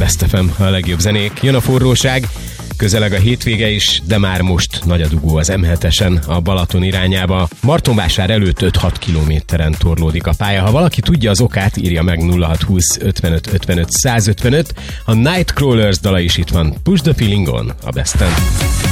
Best FM, a legjobb zenék. Jön a forróság, közeleg a hétvége is, de már most nagy a dugó az M7-esen a Balaton irányába. Martonvásár előtt 5-6 kilométeren torlódik a pálya. Ha valaki tudja az okát, írja meg 0620 55 55 155. A Nightcrawlers dala is itt van. Push the Feeling On a Besten.